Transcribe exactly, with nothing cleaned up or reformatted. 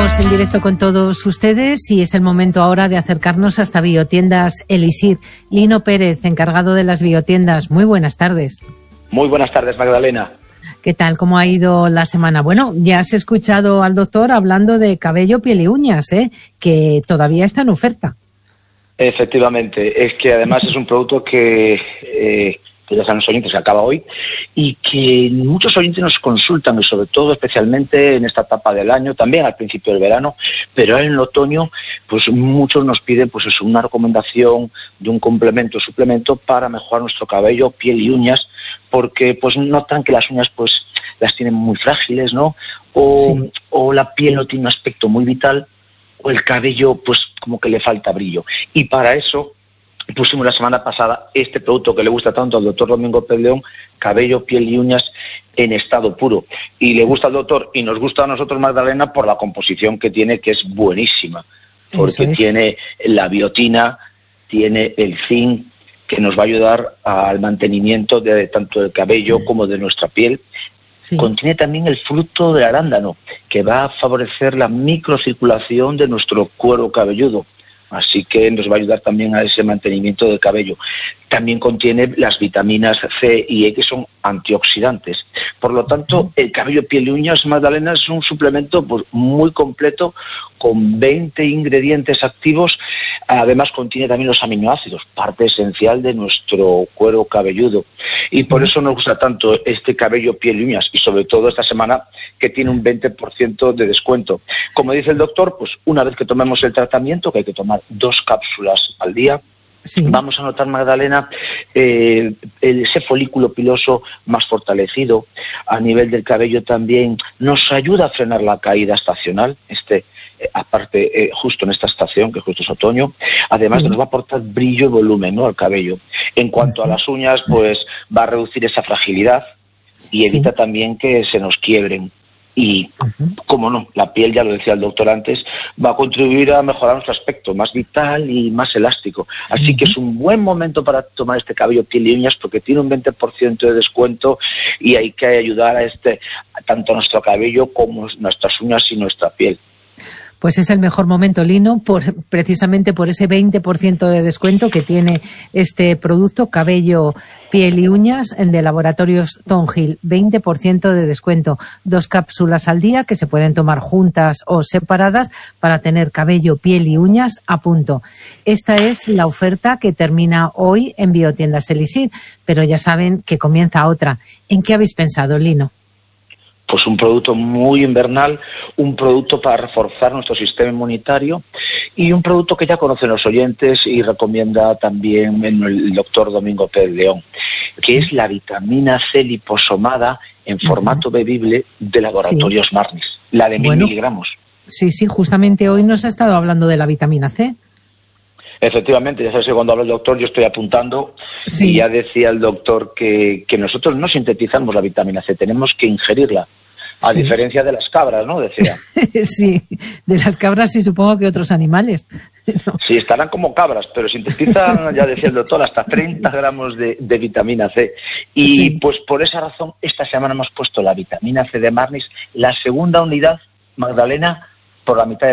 Estamos en directo con todos ustedes y es el momento ahora de acercarnos hasta Biotiendas Elisir. Lino Pérez, encargado de las biotiendas. Muy buenas tardes. Muy buenas tardes, Magdalena. ¿Qué tal? ¿Cómo ha ido la semana? Bueno, ya has escuchado al doctor hablando de cabello, piel y uñas, ¿eh? Que todavía está en oferta. Efectivamente, es que además es un producto que, eh, que ya saben los oyentes, que acaba hoy, y que muchos oyentes nos consultan, y sobre todo especialmente en esta etapa del año, también al principio del verano, pero en el otoño, pues muchos nos piden pues eso, una recomendación de un complemento, suplemento para mejorar nuestro cabello, piel y uñas, porque pues notan que las uñas pues las tienen muy frágiles, ¿no? O, sí. o la piel no tiene un aspecto muy vital, o el cabello pues como que le falta brillo. Y para eso pusimos la semana pasada este producto que le gusta tanto al doctor Domingo Pérez León, cabello, piel y uñas en estado puro. Y le gusta al doctor y nos gusta a nosotros, Magdalena, por la composición que tiene, que es buenísima. Porque es. tiene la biotina, tiene el zinc, que nos va a ayudar al mantenimiento de tanto del cabello sí. como de nuestra piel. Sí. Contiene también el fruto del arándano, que va a favorecer la microcirculación de nuestro cuero cabelludo. Así que nos va a ayudar también a ese mantenimiento del cabello. También contiene las vitaminas C y E, que son antioxidantes. Por lo tanto, el cabello, piel y uñas, Magdalena, es un suplemento pues, muy completo, con veinte ingredientes activos. Además, contiene también los aminoácidos, parte esencial de nuestro cuero cabelludo. Y sí. por eso nos gusta tanto este cabello, piel y uñas, y sobre todo esta semana, que tiene un veinte por ciento de descuento. Como dice el doctor, pues una vez que tomemos el tratamiento, que hay que tomar dos cápsulas al día, sí. vamos a notar, Magdalena, eh, ese folículo piloso más fortalecido. A nivel del cabello también nos ayuda a frenar la caída estacional, este eh, aparte eh, justo en esta estación, que justo es otoño. Además sí. nos va a aportar brillo y volumen, ¿no?, al cabello. En cuanto a las uñas, pues va a reducir esa fragilidad y evita sí. también que se nos quiebren. Y, uh-huh. como no, la piel, ya lo decía el doctor antes, va a contribuir a mejorar nuestro aspecto más vital y más elástico. Así uh-huh. que es un buen momento para tomar este cabello, piel y uñas, porque tiene un veinte por ciento de descuento y hay que ayudar a este, a tanto a nuestro cabello como nuestras uñas y nuestra piel. Pues es el mejor momento, Lino, por, precisamente por ese veinte por ciento de descuento que tiene este producto, cabello, piel y uñas, de Laboratorios Thornhill. veinte por ciento de descuento. Dos cápsulas al día que se pueden tomar juntas o separadas para tener cabello, piel y uñas a punto. Esta es la oferta que termina hoy en Biotiendas Elisir, pero ya saben que comienza otra. ¿En qué habéis pensado, Lino? Pues un producto muy invernal, un producto para reforzar nuestro sistema inmunitario y un producto que ya conocen los oyentes y recomienda también el doctor Domingo Pérez León, que es la vitamina C liposomada en formato bebible de Laboratorios sí. Marnis, la de mil bueno, miligramos. Sí, sí, justamente hoy nos ha estado hablando de la vitamina C. Efectivamente, ya sabes que cuando habla el doctor yo estoy apuntando sí. y ya decía el doctor que, que nosotros no sintetizamos la vitamina C, tenemos que ingerirla, a sí. diferencia de las cabras, ¿no?, decía. Sí, de las cabras y supongo que otros animales. No. Sí, estarán como cabras, pero sintetizan, ya decía el doctor, hasta treinta gramos de, de vitamina C. Y sí. pues por esa razón, esta semana hemos puesto la vitamina C de Marnis, la segunda unidad, Magdalena, por la mitad de